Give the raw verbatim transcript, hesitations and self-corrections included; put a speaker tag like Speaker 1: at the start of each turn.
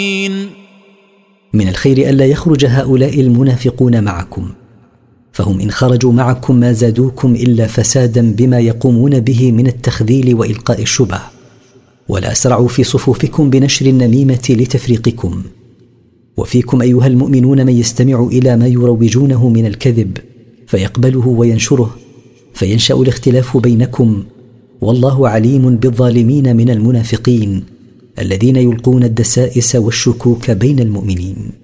Speaker 1: من الخير ألا يخرج هؤلاء المنافقون معكم، فهم إن خرجوا معكم ما زادوكم إلا فسادا بما يقومون به من التخذيل وإلقاء الشبه، ولا أسرعوا في صفوفكم بنشر النميمة لتفريقكم. وفيكم أيها المؤمنون من يستمع إلى ما يروجونه من الكذب فيقبله وينشره، فينشأ الاختلاف بينكم، والله عليم بالظالمين من المنافقين الذين يلقون الدسائس والشكوك بين المؤمنين.